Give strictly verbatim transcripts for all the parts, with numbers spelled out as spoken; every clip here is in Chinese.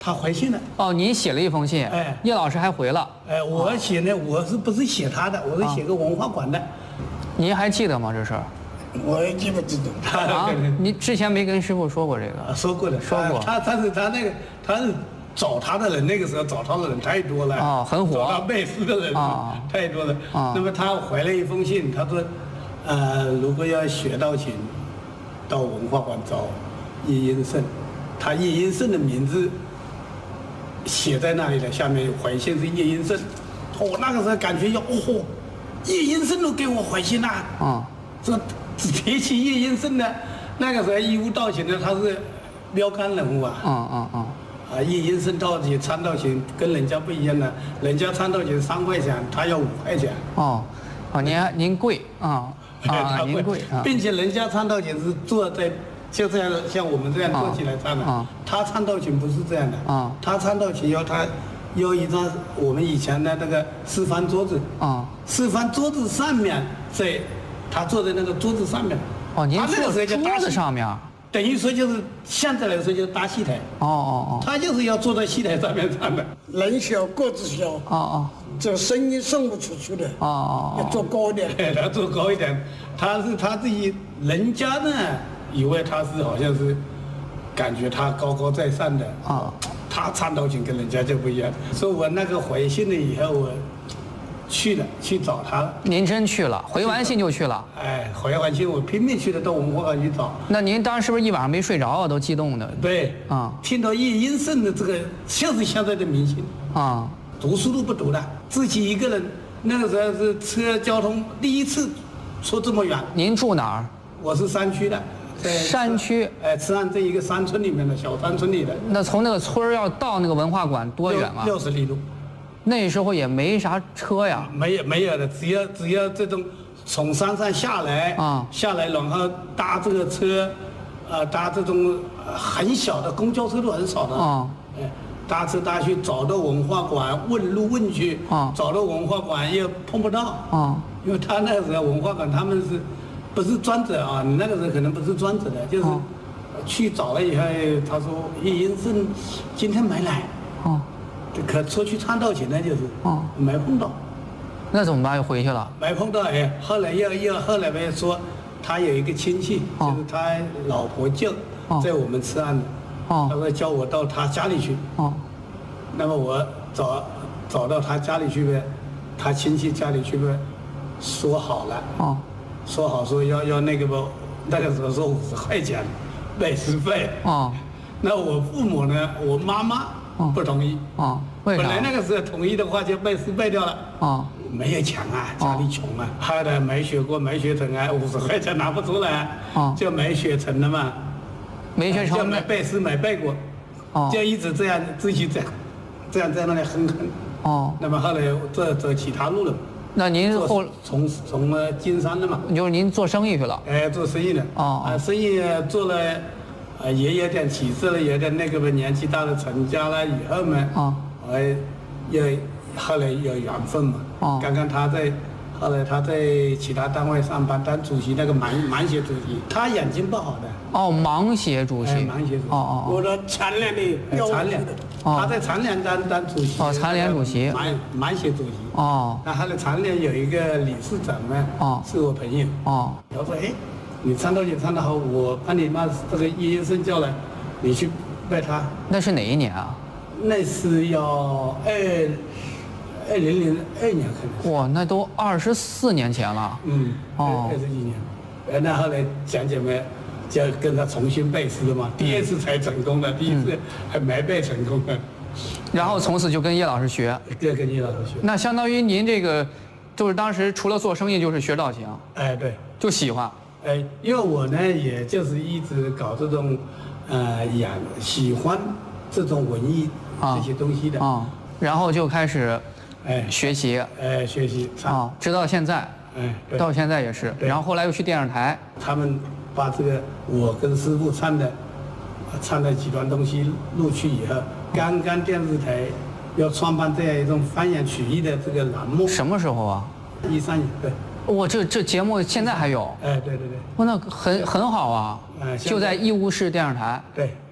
她回信了。 哦，您写了一封信， 哎， 叶老师还回了。 哎，我写呢，我是不是写她的？我是写个文化馆的。 您还记得吗？这事儿？ 我也记不记得。 啊，你之前没跟师傅说过这个？ 说过的， 说过。 他他是他那个他是找他的人，那个时候找他的人太多了。 哦，很火。 找他背诗的人太多了。那么他回了一封信，他说，呃，如果要学到琴，到文化馆找叶英胜，他叶英胜的名字写在那里了，下面回信是叶英胜。我那个时候感觉要哦，叶英胜都给我回信了。 啊， 这提起叶英胜呢，那个时候义乌道琴呢，他是标杆人物啊。 嗯嗯嗯。 啊，叶英胜道琴参道琴跟人家不一样的，人家参道琴三块钱，他要五块钱。 哦，哦，您您贵啊啊，您贵啊， 并且人家参道琴是坐在就这样像我们这样坐起来唱的， 啊， 他参道琴不是这样的啊， 他参道琴要他要一张我们以前的那个四方桌子啊， 四方桌子上面在他坐在那个桌子上面。 哦，您坐在桌子上面。 等于说就是现在来说就是搭戏台。 哦哦哦。 他就是要坐在戏台上面唱的。 人小个子小。 哦哦。 这声音送不出去的。 哦哦。 要坐高一点。 他坐高一点，他是他自己人家呢，以为他是好像是，感觉他高高在上的。啊。他唱道琴跟人家就不一样。所以我那个回信了以后，我去了去找他了。 您真去了？回完信就去了？ 哎，回完信我拼命去了到文化馆去找。 那您当时是不是一晚上没睡着啊？都激动的。 对。啊。听到叶英胜的这个，就是现在的明星。啊。读书都不读的，自己一个人。那个时候是车交通第一次出这么远。 您住哪儿？ 我是山区的。 山区。 哎，慈安这一个山村里面的小山村里的。 那从那个村儿要到那个文化馆多远啊？ 六十里路。 那时候也没啥车呀， 没有没有的，只要只要这种从山上下来啊，下来然后搭这个车，呃，搭这种很小的公交车都很少的啊，哎，搭车搭去找到文化馆问路问去啊，找到文化馆又碰不到啊，因为他那个时候文化馆他们是，不是专责啊，你那个时候可能不是专责的，就是去找了以后，他说叶英胜今天没来啊。可出去唱道琴呢，就是，哦，没碰到， 那怎么办？又回去了？ 没碰到，哎，后来又又后来呗说，他有一个亲戚，哦，就是他老婆舅，哦，在我们慈安的，哦，他说叫我到他家里去，哦，那么我找找到他家里去呗，他亲戚家里去呗，说好了，哦，说好说要要那个不，那个时候说五十块钱，背诗费，哦，那我父母呢，我妈妈。不同意啊？为啥？本来那个时候同意的话就背诗背掉了啊，没有钱啊，家里穷啊，后来没学过，没学成啊，五十块钱拿不出来啊，就没学成了嘛， 没学成， 就没背诗没背过，哦，就一直这样自己这样这样在那里哼哼哦。那么后来走走其他路了。 那您后从从呃金山了嘛？ 就是您做生意去了？ 哎，做生意的哦，啊，生意做了。啊，也有点起色了，有点那个吧，年纪大了，成家了以后嘛，啊，哎，又后来有缘分嘛，哦，刚刚他在，后来他在其他单位上班当主席，那个盲盲协主席，他眼睛不好的。 哦，盲协主席。 盲协主席。哦哦。我的残联的。残联的。他在残联当当主席。 哦，残联主席。 盲盲协主席。哦。那后来残联有一个理事长嘛，哦，是我朋友。哦。他说，哎。你唱道琴唱得好，我把你妈这个叶英胜叫来，你去拜他。 那是哪一年啊？ 那是要二二零零二年可能。 哇，那都二十四年前了。 嗯。哦。二十几年，呃，那后来讲姐妹就跟他重新背诗了嘛，第二次才成功的，第一次还没背成功的。 然后从此就跟叶老师学。 对，跟叶老师学。 那相当于您这个，就是当时除了做生意就是学道琴。 哎，对。 就喜欢。 哎，因为我呢，也就是一直搞这种，呃，演喜欢这种文艺这些东西的啊， 然后就开始，哎，学习， 哎，学习啊，直到现在，哎，到现在也是，然后后来又去电视台， 他们把这个我跟师傅唱的，唱的几段东西录去以后，刚刚电视台要创办这样一种方言曲艺的这个栏目， 什么时候啊？ 一三年，对。 哇，这这节目现在还有？ 哎，对对对。 哇，那很很好啊。哎，就在义乌市电视台。 对，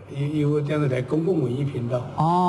义乌电视台公共文艺频道。 哦。